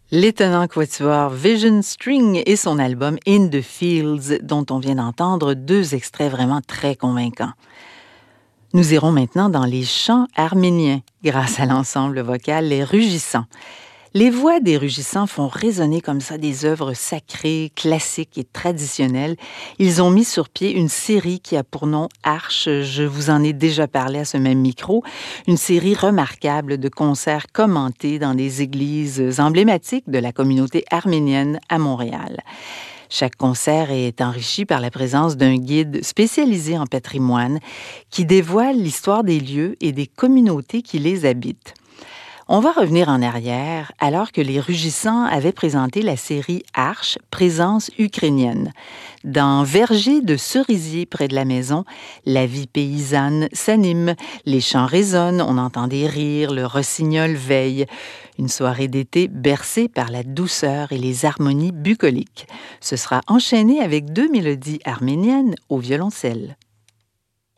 L'étonnant quatuor Vision String et son album In the Fields, dont on vient d'entendre deux extraits vraiment très convaincants. Nous irons maintenant dans les chants arméniens, grâce à l'ensemble vocal Les Rugissants. Les voix des Rugissants font résonner comme ça des œuvres sacrées, classiques et traditionnelles. Ils ont mis sur pied une série qui a pour nom Arche. Je vous en ai déjà parlé à ce même micro. Une série remarquable de concerts commentés dans des églises emblématiques de la communauté arménienne à Montréal. Chaque concert est enrichi par la présence d'un guide spécialisé en patrimoine qui dévoile l'histoire des lieux et des communautés qui les habitent. On va revenir en arrière alors que les Rugissants avaient présenté la série Arche, présence ukrainienne. Dans Verger de cerisier près de la maison, la vie paysanne s'anime, les chants résonnent, on entend des rires, le rossignol veille. Une soirée d'été bercée par la douceur et les harmonies bucoliques. Ce sera enchaîné avec deux mélodies arméniennes au violoncelle.